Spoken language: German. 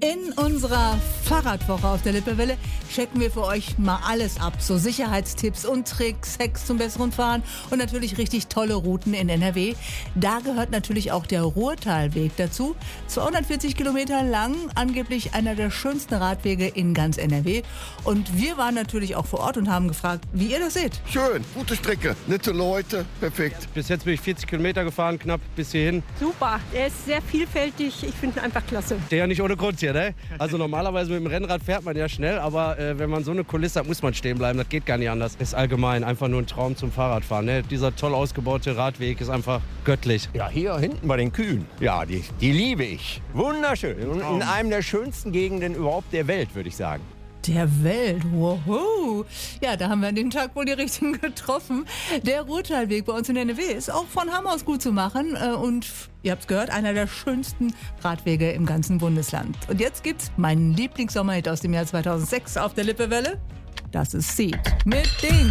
In unserer Fahrradwoche auf der Lippewelle checken wir für euch mal alles ab. So Sicherheitstipps und Tricks, Hacks zum besseren Fahren und natürlich richtig tolle Routen in NRW. Da gehört natürlich auch der Ruhrtalweg dazu. 240 Kilometer lang, angeblich einer der schönsten Radwege in ganz NRW. Und wir waren natürlich auch vor Ort und haben gefragt, wie ihr das seht. Schön, gute Strecke, nette Leute, perfekt. Bis jetzt bin ich 40 Kilometer gefahren, knapp bis hierhin. Super, er ist sehr vielfältig, ich finde ihn einfach klasse. Der ja nicht ohne Grund hier, ne? Also normalerweise mit dem Rennrad fährt man ja schnell, aber wenn man so eine Kulisse hat, muss man stehen bleiben. Das geht gar nicht anders. Ist allgemein einfach nur ein Traum zum Fahrradfahren, ne? Dieser toll ausgebaute Radweg ist einfach göttlich. Ja, hier hinten bei den Kühen. Ja, die liebe ich. Wunderschön. In einem der schönsten Gegenden überhaupt der Welt, würde ich sagen. Der Welt, wow. Ja, da haben wir an dem Tag wohl die Richtigen getroffen. Der Ruhrtalweg bei uns in NRW ist auch von Hamm aus gut zu machen. Und ihr habt es gehört, einer der schönsten Radwege im ganzen Bundesland. Und jetzt gibt's meinen Lieblingssommerhit aus dem Jahr 2006 auf der Lippewelle. Das ist Seed mit Ding.